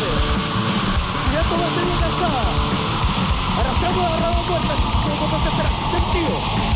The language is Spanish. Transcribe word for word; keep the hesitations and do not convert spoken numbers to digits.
Se ha tomado bien cansada. Arrastrando a Ramón Puertas. Su sentido.